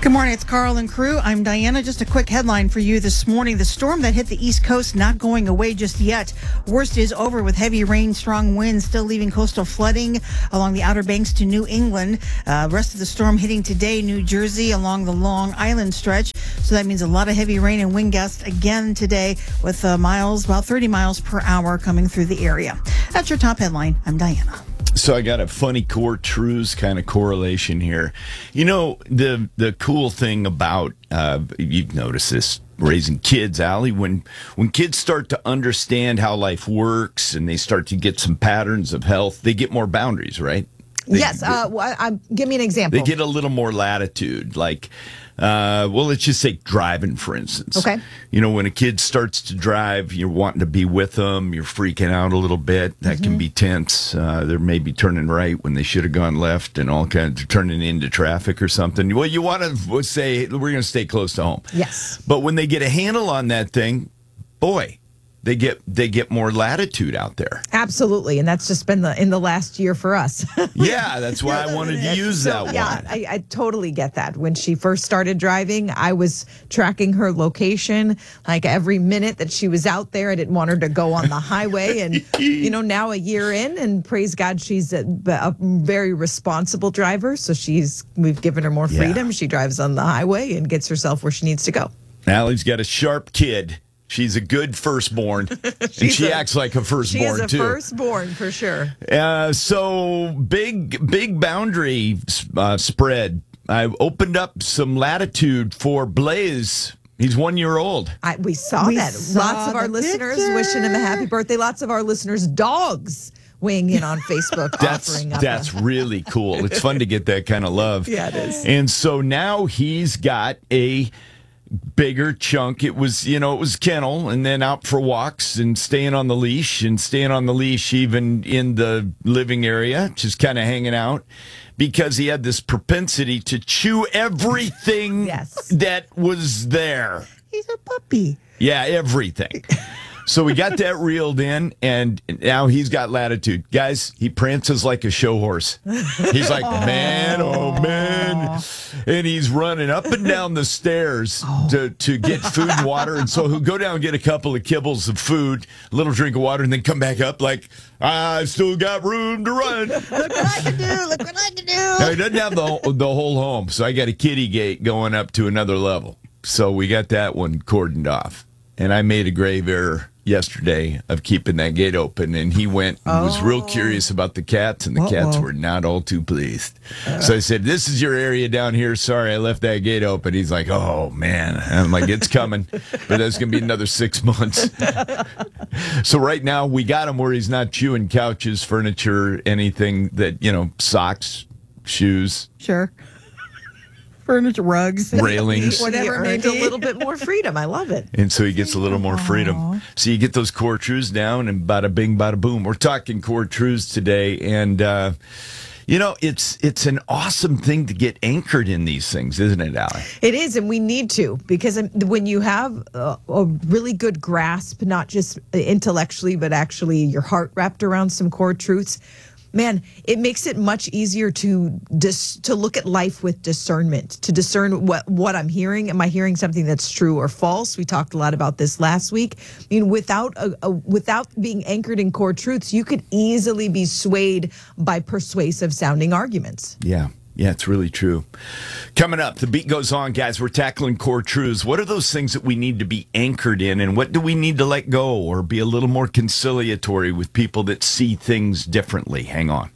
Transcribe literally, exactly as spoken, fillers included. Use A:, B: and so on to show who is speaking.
A: Good morning, it's Carl and crew. I'm Diana. Just a quick headline for you this morning. The storm that hit the East Coast not going away just yet. Worst is over with heavy rain, strong winds still leaving coastal flooding along the Outer Banks to New England. Uh, rest of the storm hitting today, New Jersey along the Long Island stretch. So that means a lot of heavy rain and wind gusts again today with uh, miles, about thirty miles per hour coming through the area. That's your top headline. I'm Diana.
B: So I got a funny core truths kind of correlation here. You know, the the cool thing about, uh, you've noticed this, raising kids, Allie, when, when kids start to understand how life works and they start to get some patterns of health, they get more boundaries, right? They,
C: yes. Uh, well, I, I, give me an example.
B: They get a little more latitude. Like, uh, well, let's just say driving, for instance.
C: Okay.
B: You know, when a kid starts to drive, you're wanting to be with them. You're freaking out a little bit. That mm-hmm. can be tense. Uh, they're maybe turning right when they should have gone left and all kinds of turning into traffic or something. Well, you want to say, we're going to stay close to home.
C: Yes.
B: But when they get a handle on that thing, boy, They get they get more latitude out there.
C: Absolutely, and that's just been the in the last year for us.
B: Yeah, that's why I wanted to use
C: so,
B: that
C: yeah,
B: one.
C: I, I totally get that. When she first started driving, I was tracking her location. Like every minute that she was out there, I didn't want her to go on the highway. And you know, now a year in, and praise God, she's a, a very responsible driver. So she's we've given her more freedom.
B: Yeah.
C: She drives on the highway and gets herself where she needs to go.
B: Allie's got a sharp kid. She's a good firstborn, and she a, acts like a firstborn,
C: too. She is a
B: too.
C: firstborn, for sure.
B: Uh, so, big big boundary uh, spread. I opened up some latitude for Blaze. He's one year old.
C: I, we saw
A: we
C: that.
A: Saw
C: Lots of our listeners
A: picture.
C: wishing him a happy birthday. Lots of our listeners' dogs weighing in on Facebook.
B: That's
C: offering up
B: that's
C: a-
B: really cool. It's fun to get that kind of love.
C: Yeah, it is.
B: And so now he's got a bigger chunk. It was, you know, it was kennel and then out for walks and staying on the leash and staying on the leash even in the living area, just kind of hanging out because he had this propensity to chew everything
C: Yes.
B: that was there.
A: He's a puppy.
B: Yeah, everything. So we got that reeled in, and now he's got latitude. Guys, he prances like a show horse. He's like, man, oh, man. And he's running up and down the stairs oh. to, to get food and water. And so he'll go down and get a couple of kibbles of food, a little drink of water, and then come back up like, I've still got room to run.
A: Look what I can do. Look what I can do.
B: Now, he doesn't have the, the whole home, so I got a kitty gate going up to another level. So we got that one cordoned off. And I made a grave error yesterday of keeping that gate open, and he went and oh. was real curious about the cats, and the Uh-oh. cats were not all too pleased. Uh. So I said, this is your area down here. Sorry, I left that gate open. He's like, oh, man. And I'm like, it's coming, but that's going to be another six months. So right now, we got him where he's not chewing couches, furniture, anything that, you know, socks, shoes.
A: Sure. Furniture, rugs,
B: railings,
C: whatever. Maybe a little bit more freedom. I love it.
B: And so he gets a little more freedom. So you get those core truths down, and bada bing, bada boom. We're talking core truths today, and uh, you know it's it's an awesome thing to get anchored in these things, isn't it, Allie?
C: It is, and we need to, because when you have a, a really good grasp, not just intellectually, but actually your heart wrapped around some core truths. Man, it makes it much easier to dis- to look at life with discernment, to discern what, what I'm hearing. Am I hearing something that's true or false? We talked a lot about this last week. I mean, without a, a, without being anchored in core truths, you could easily be swayed by persuasive sounding arguments.
B: Yeah. Yeah, it's really true. Coming up, the beat goes on, guys. We're tackling core truths. What are those things that we need to be anchored in, and what do we need to let go or be a little more conciliatory with people that see things differently? Hang on.